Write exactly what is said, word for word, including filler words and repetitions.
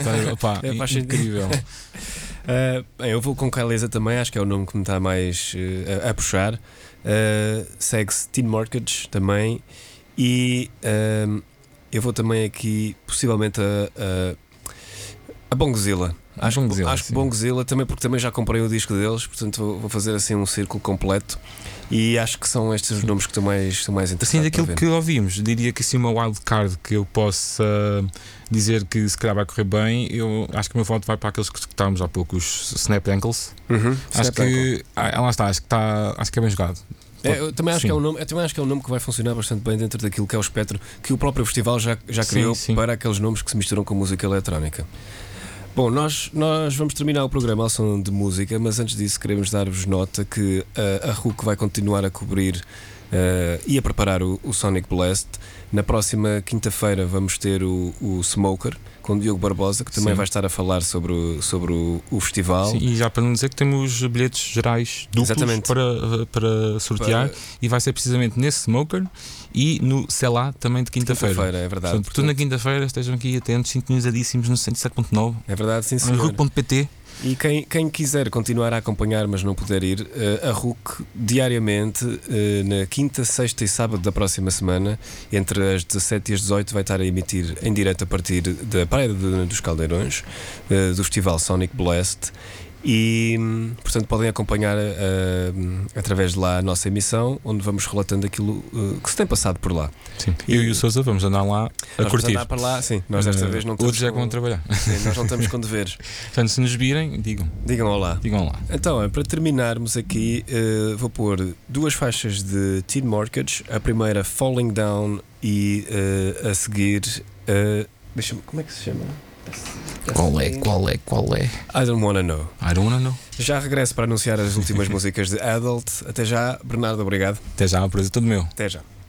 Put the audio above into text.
Tá, opá, É, faz sentido. incrível. Uh, bem, eu vou com Kailesa também, acho que é o nome que me está mais uh, a, a puxar. Uh, segue-se Teen Mortgage também. E uh, eu vou também aqui, possivelmente, a, a, a Bongzilla. Acho, Bongzilla, acho que sim. Bongzilla também, porque também já comprei o disco deles, portanto vou, vou fazer assim um círculo completo. E acho que são estes os nomes que estão mais, são mais Assim, interessantes. daquilo que ouvimos, diria que assim uma wildcard que eu possa dizer que se calhar vai correr bem, eu acho que o meu voto vai para aqueles que escutámos há pouco, os Snap Ankles. Uhum, Acho Snap Ankle. que ah, lá está, acho que está, acho que é bem jogado. É, eu também acho Sim. que é um nome, eu também acho que é um nome que vai funcionar bastante bem dentro daquilo que é o espectro que o próprio festival já, já Sim, criou sim. para aqueles nomes que se misturam com música eletrónica. Bom, nós, nós vamos terminar o programa ao som de música, mas antes disso queremos dar-vos nota que uh, a R U C vai continuar a cobrir uh, e a preparar o, o Sonic Blast. Na próxima quinta-feira vamos ter o, o Smoker com o Diogo Barbosa, que também Sim. vai estar a falar sobre o, sobre o, o festival. Sim, e já para não dizer que temos bilhetes gerais duplos Exatamente. para, para sortear, Para- e vai ser precisamente nesse Smoker e no Selá também de quinta-feira. Quinta-feira, é verdade. Portanto, portanto, na quinta-feira estejam aqui atentos, sintonizadíssimos no cento e sete ponto nove, É verdade, sim, em senhor. R U C ponto P T. E quem, quem quiser continuar a acompanhar, mas não puder ir, eh, a R U C diariamente, eh, na quinta, sexta e sábado da próxima semana, entre as dezassete e as dezoito, vai estar a emitir em direto a partir da Praia de- dos Caldeirões, eh, do festival Sonic Blast. E, hum, portanto, podem acompanhar eh, através de lá a nossa emissão, onde vamos relatando aquilo eh, que se tem passado por lá. Sim. Eu e o Sousa vamos andar lá a Nós vamos curtir. andar para lá, sim, nós desta Eh, vez não estamos Outros é que vão com, trabalhar. sim, nós não estamos com deveres. Portanto, se nos virem, digam, Digam olá. digam lá. Então, para terminarmos aqui, eh, vou pôr duas faixas de Teen Mortgage. A primeira, Falling Down, e eh, a seguir, eh, deixa-me, como é que se chama? Qual é, qual é, qual é? I Don't Wanna Know. I don't wanna know. Já regresso para anunciar as últimas músicas de Adult. Até já, Bernardo, obrigado. Até já, por isso é tudo meu. Até já.